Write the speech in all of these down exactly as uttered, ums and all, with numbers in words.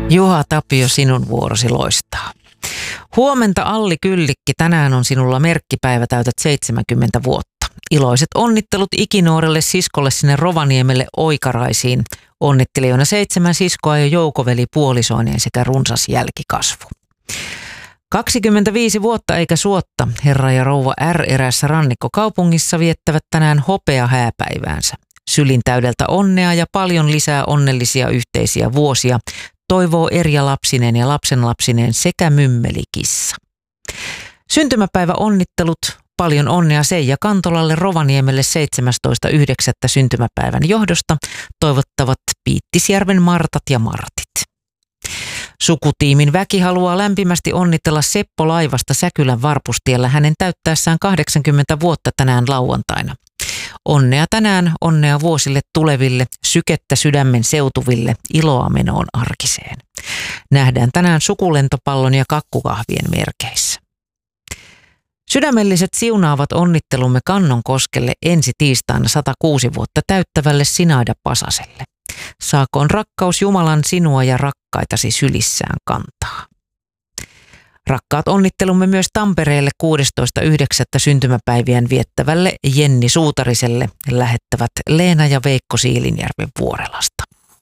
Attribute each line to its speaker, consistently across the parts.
Speaker 1: Juha Tapio, sinun vuorosi loistaa. Huomenta Alli Kyllikki, tänään on sinulla merkkipäivä, täytät seitsemänkymmentä vuotta. Iloiset onnittelut ikinuorelle siskolle sinne Rovaniemelle Oikaraisiin. Onnittelijoina seitsemän siskoa ja joukkoveli puolisoineen sekä runsas jälkikasvu. kaksikymmentäviisi vuotta eikä suotta. Herra ja rouva R eräässä rannikkokaupungissa viettävät tänään hopea hääpäiväänsä. Sylin täydeltä onnea ja paljon lisää onnellisia yhteisiä vuosia, toivoo Erja lapsineen ja lapsenlapsineen sekä mymmelikissa. Syntymäpäivä onnittelut, paljon onnea Seija Kantolalle Rovaniemelle seitsemästoista yhdeksättä syntymäpäivän johdosta, toivottavat Piittisjärven Martat ja Martit. Sukutiimin väki haluaa lämpimästi onnitella Seppo Laivasta Säkylän Varpustiellä hänen täyttäessään kahdeksankymmentä vuotta tänään lauantaina. Onnea tänään, onnea vuosille tuleville, sykettä sydämen seutuville, iloa menoon arkiseen. Nähdään tänään sukulentopallon ja kakkukahvien merkeissä. Sydämelliset siunaavat onnittelumme Kannonkoskelle ensi tiistaina sata kuusi vuotta täyttävälle Sinaida Pasaselle. Saakoon rakkaus Jumalan sinua ja rakkaitasi sylissään kantaa. Rakkaat onnittelumme myös Tampereelle kuudestoista yhdeksättä syntymäpäivien viettävälle Jenni Suutariselle lähettävät Leena ja Veikko Siilinjärven Vuorelasta.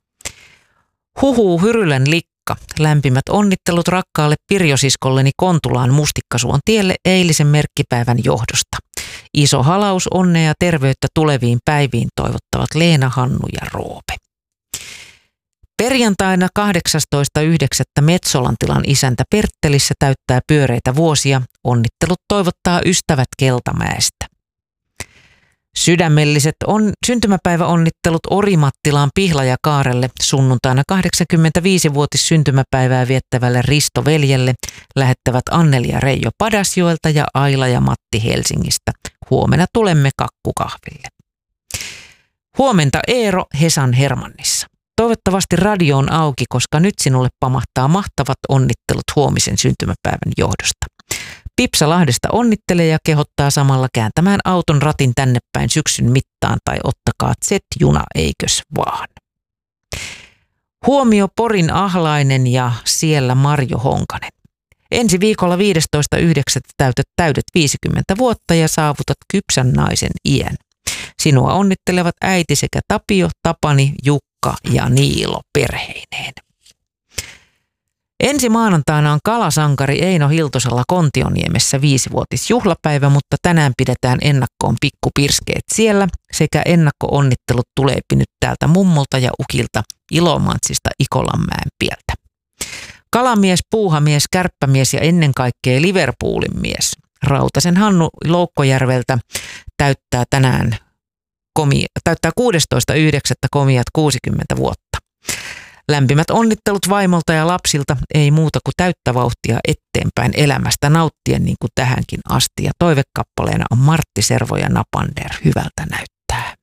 Speaker 1: Huhuu Hyrylän likka, lämpimät onnittelut rakkaalle Pirjosiskolleni Kontulaan Mustikkasuon tielle eilisen merkkipäivän johdosta. Iso halaus, onnea ja terveyttä tuleviin päiviin toivottavat Leena, Hannu ja Roope. Perjantaina kahdeksastoista yhdeksättä Metsolantilan isäntä Perttelissä täyttää pyöreitä vuosia. Onnittelut toivottaa ystävät Keltamäestä. Sydämelliset on syntymäpäiväonnittelut Orimattilaan Pihlajakaarelle sunnuntaina kahdeksankymmentäviisivuotis syntymäpäivää viettävälle Risto Veljelle lähettävät Anneli ja Reijo Padasjoelta ja Aila ja Matti Helsingistä. Huomenna tulemme kakkukahville. Huomenta Eero Hesan Hermannissa. Toivottavasti radio on auki, koska nyt sinulle pamahtaa mahtavat onnittelut huomisen syntymäpäivän johdosta. Pipsa Lahdesta onnittelee ja kehottaa samalla kääntämään auton ratin tänne päin syksyn mittaan tai ottakaa Z-juna eikös vaan. Huomio Porin Ahlainen ja siellä Marjo Honkanen. Ensi viikolla viidestoista yhdeksättä täytät täydet viisikymmentä vuotta ja saavutat kypsän naisen iän. Sinua onnittelevat äiti sekä Tapio, Tapani, Jukka ja Niilo perheineen. Ensi maanantaina on kalasankari Eino Hiltosella Kontioniemessä viisivuotis juhlapäivä, mutta tänään pidetään ennakkoon pikkupirskeet siellä sekä ennakko-onnittelut tuleepi nyt täältä mummolta ja ukilta Ilomantsista Ikolanmäen pieltä. Kalamies, puuhamies, kärppämies ja ennen kaikkea Liverpoolin mies Rautasen Hannu Loukkojärveltä täyttää tänään komi, täyttää kuudestoista yhdeksättä komiat kuusikymmentä vuotta. Lämpimät onnittelut vaimolta ja lapsilta, ei muuta kuin täyttä vauhtia eteenpäin elämästä nauttien niin kuin tähänkin asti. Ja toivekappaleena on Martti Servo ja Napander, hyvältä näyttää.